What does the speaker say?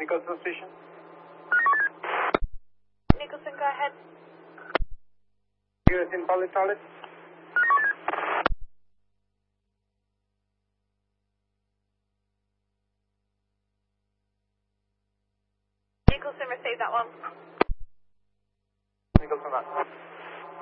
Nicholson Station. Nicholson, go ahead. US invalid toilet. Nicholson, receive that one. Nicholson, that.